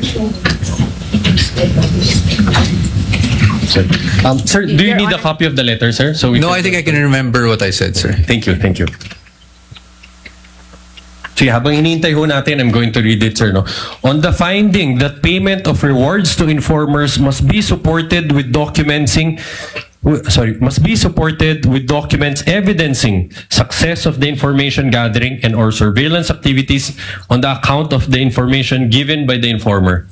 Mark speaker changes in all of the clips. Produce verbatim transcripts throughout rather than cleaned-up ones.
Speaker 1: Sir, um, sir, do you need a copy of the letter, sir? So we
Speaker 2: No,
Speaker 1: can-
Speaker 2: I think I can remember what I said, sir.
Speaker 1: Thank you, thank you. So habang hinihintay ho natin, I'm going to read it, sir. No? On the finding that payment of rewards to informers must be supported with documenting, sorry, must be supported with documents evidencing success of the information gathering and or surveillance activities on the account of the information given by the informer.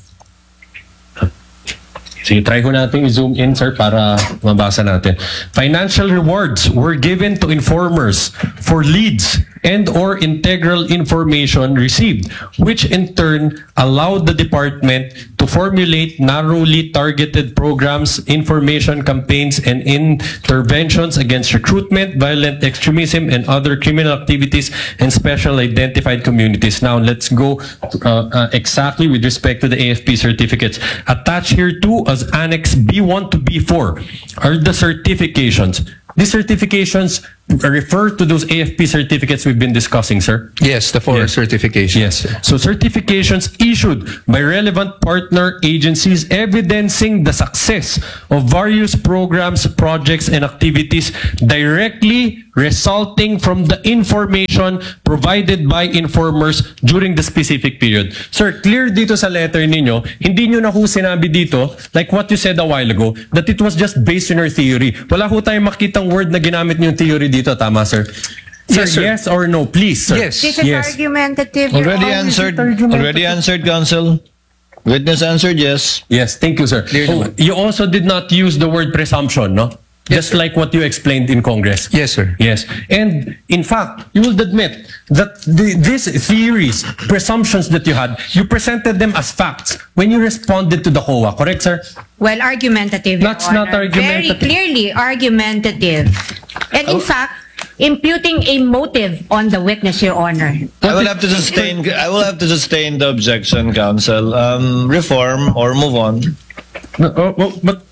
Speaker 1: Sige, try ko natin i-zoom in, sir, para mabasa natin. Financial rewards were given to informers for leads and or integral information received, which in turn allowed the department to formulate narrowly targeted programs, information campaigns, and interventions against recruitment, violent extremism, and other criminal activities in special identified communities. Now, let's go uh, uh, exactly with respect to the A F P certificates. Attached here too as Annex B one to B four are the certifications. These certifications refer to those A F P certificates we've been discussing, sir.
Speaker 2: Yes, the four
Speaker 1: Yes.
Speaker 2: certifications.
Speaker 1: Yes. So certifications issued by relevant partner agencies evidencing the success of various programs, projects, and activities directly resulting from the information provided by informers during the specific period. Sir, clear dito sa letter ninyo, hindi nyo na ho sinabi dito, like what you said a while ago, that it was just based on your theory. Wala ho tayong makitang word na ginamit nyo yung theory dito, tama, sir? Sir,
Speaker 2: Yes, sir.
Speaker 1: yes or no, please, sir.
Speaker 2: Yes.
Speaker 3: This is
Speaker 1: Yes.
Speaker 3: argumentative. Your
Speaker 4: Already
Speaker 3: Honor.
Speaker 4: answered.
Speaker 1: argument.
Speaker 4: Already answered, counsel. Witness answered yes.
Speaker 1: Yes, thank you, sir.
Speaker 2: Clear
Speaker 1: Oh,
Speaker 2: naman.
Speaker 1: you also did not use the word presumption, no?
Speaker 2: Yes,
Speaker 1: Just
Speaker 2: sir.
Speaker 1: like what you explained in Congress.
Speaker 2: Yes, sir.
Speaker 1: Yes. And in fact, you will admit that the, these theories, presumptions that you had, you presented them as facts when you responded to the C O A, correct, sir?
Speaker 3: Well, argumentative. Your
Speaker 1: That's not
Speaker 3: Honor.
Speaker 1: argumentative.
Speaker 3: Very clearly argumentative. And in
Speaker 1: Oh.
Speaker 3: fact, imputing a motive on the witness, Your Honor.
Speaker 4: I will have to sustain. I will have to sustain the objection, counsel. Um, reform or move on.
Speaker 1: No, oh, oh, but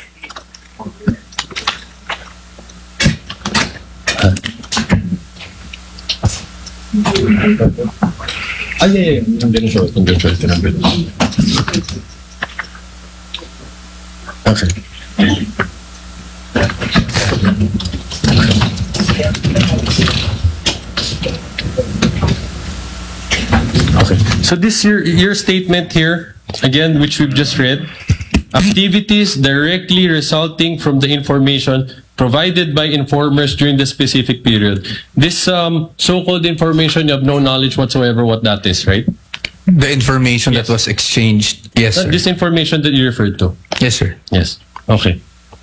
Speaker 1: Ah, yeah, yeah. Nandiyan siya. Nandiyan siya. Tinambil. Okay. Okay. So this your your statement here, again, which we've just read, activities directly resulting from the information provided by informers during the specific period. This um, so-called information, you have no knowledge whatsoever what that is, right?
Speaker 2: The information
Speaker 1: Yes.
Speaker 2: that was exchanged. Yes, sir.
Speaker 1: This information that you referred to.
Speaker 2: Yes, sir.
Speaker 1: Yes. Okay.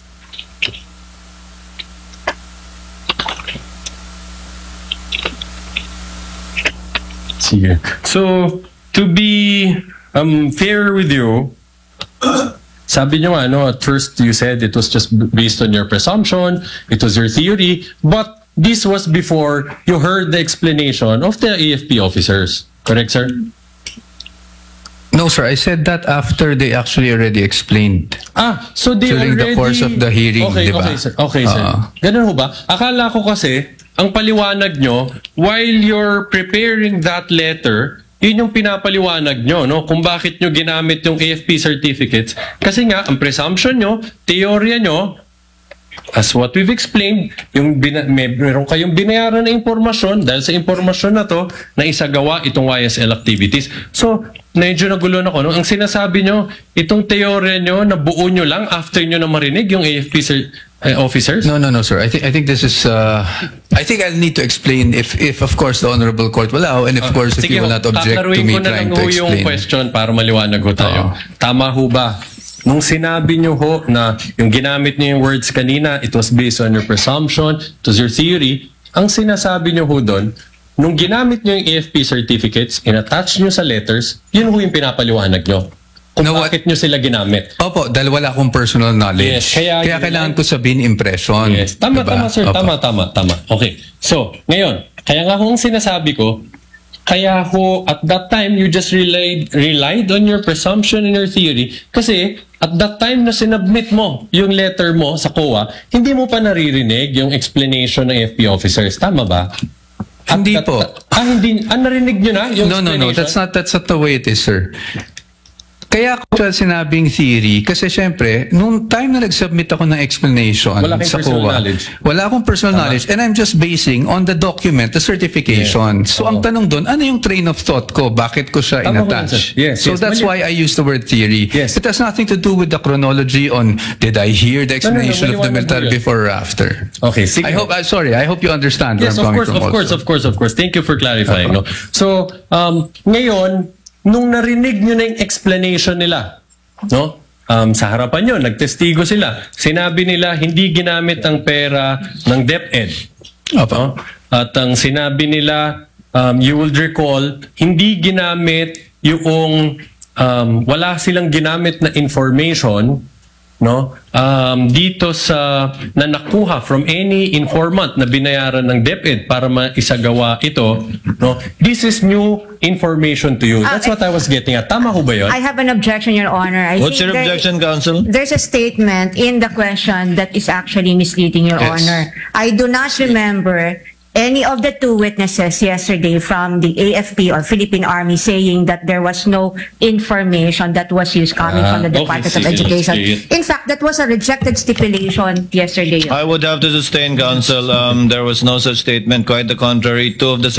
Speaker 1: Sige. So, to be um, fair with you, sabi nyo nga, no, at first you said it was just b- based on your presumption, it was your theory, but this was before you heard the explanation of the A F P officers. Correct, sir?
Speaker 2: No, sir. I said that after they actually already explained.
Speaker 1: Ah, so they
Speaker 2: During the
Speaker 1: already...
Speaker 2: course of the hearing,
Speaker 1: okay,
Speaker 2: di ba?
Speaker 1: Okay, sir. Okay, sir.
Speaker 2: Ah.
Speaker 1: Ganun ho ba? Akala ko kasi, ang paliwanag nyo, while you're preparing that letter, yun yung pinapaliwanag nyo, no? Kung bakit nyo ginamit yung A F P certificates. Kasi nga, ang presumption nyo, teorya nyo, as what we've explained, yung bina- may, meron kayong binayaran na impormasyon dahil sa impormasyon na to na isagawa itong Y S L activities. So, medyo nagulo na ako. No? Ang sinasabi nyo, itong teorya nyo, nabuo nyo lang after nyo na marinig yung A F P cer- eh, officers?
Speaker 2: No, no, no, sir. I think I think this is. Uh, I think I'll need to explain if, if of course, the honorable court will allow, and of course, if
Speaker 1: Sige,
Speaker 2: you will not object to
Speaker 1: kakaruin
Speaker 2: me
Speaker 1: ko na
Speaker 2: trying
Speaker 1: lang
Speaker 2: to
Speaker 1: ho yung
Speaker 2: explain.
Speaker 1: question para maliwanag ho tayo.
Speaker 2: Oo.
Speaker 1: Tama ho ba? Nung sinabi nyo ho na yung ginamit nyo yung words kanina, it was based on your presumption, it was your theory, ang sinasabi nyo ho doon, nung ginamit nyo yung A F P certificates, in-attach nyo sa letters, yun ho yung pinapaliwanag nyo. Kung
Speaker 2: No, what-
Speaker 1: bakit nyo sila ginamit.
Speaker 2: Opo, dahil wala akong personal knowledge.
Speaker 1: Yes, kaya yun
Speaker 2: kailangan
Speaker 1: lang.
Speaker 2: ko sabihin impression.
Speaker 1: Yes. Tama,
Speaker 2: Diba?
Speaker 1: tama, sir.
Speaker 2: Opo.
Speaker 1: Tama, tama, tama. Okay. So, ngayon, kaya nga kung sinasabi ko, kaya ho, at that time, you just relied, relied on your presumption and your theory. Kasi, at that time na sinubmit mo yung letter mo sa C O A, hindi mo pa naririnig yung explanation ng A F P officers. Tama ba? At
Speaker 2: Hindi
Speaker 1: that-
Speaker 2: po.
Speaker 1: Ah, hindi. Ah, narinig nyo na yung
Speaker 2: No, no, no.
Speaker 1: explanation?
Speaker 2: That's not that's not the way it is, sir. Kaya ko siya sinabing theory kasi syempre, nung time na nag-submit ako ng explanation
Speaker 1: Wala kang
Speaker 2: sa
Speaker 1: personal
Speaker 2: C O A,
Speaker 1: knowledge.
Speaker 2: wala akong personal knowledge and I'm just basing on the document, the certification. So ang tanong doon, ano yung train of thought ko? Bakit ko siya
Speaker 1: Tama ko yan,
Speaker 2: inattach?
Speaker 1: sir. Yes,
Speaker 2: so
Speaker 1: yes.
Speaker 2: that's
Speaker 1: Mali-
Speaker 2: why I use the word theory.
Speaker 1: Yes.
Speaker 2: It has nothing to do with the chronology on did I hear the
Speaker 1: No, no, no,
Speaker 2: explanation of the
Speaker 1: maliwanag
Speaker 2: military
Speaker 1: mo yun.
Speaker 2: before or after.
Speaker 1: Okay, sige.
Speaker 2: I hope, uh, sorry, I hope you understand where
Speaker 1: Yes,
Speaker 2: I'm
Speaker 1: of
Speaker 2: coming
Speaker 1: course,
Speaker 2: from
Speaker 1: of course,
Speaker 2: also.
Speaker 1: of course, of course. Thank you for clarifying. No? So, um, ngayon, nung narinig nyo na yung explanation nila, no? Um, sa harapan nyo, nagtestigo sila. Sinabi nila, hindi ginamit ang pera ng DepEd.
Speaker 2: Opo.
Speaker 1: No? At ang sinabi nila, um, you will recall, hindi ginamit yung, um, wala silang ginamit na information, no? Um, dito sa na nakuha from any informant na binayaran ng DepEd para maisagawa ito, no? This is new information to you. That's
Speaker 3: Ah,
Speaker 1: what I was getting at. Tama ho ba yun?
Speaker 3: I have an objection, Your Honor. I
Speaker 4: What's
Speaker 3: think
Speaker 4: your
Speaker 3: there-
Speaker 4: objection, counsel?
Speaker 3: There's a statement in the question that is actually misleading, Your
Speaker 2: Yes.
Speaker 3: Honor. I do not remember any of the two witnesses yesterday from the A F P or Philippine Army saying that there was no information that was used coming
Speaker 1: Ah,
Speaker 3: from the
Speaker 1: okay,
Speaker 3: Department of
Speaker 1: sige, let's
Speaker 3: Education.
Speaker 1: see it.
Speaker 3: In fact, that was a rejected stipulation yesterday. Your
Speaker 4: I would have to sustain, counsel. Um, there was no such statement. Quite the contrary. Two of the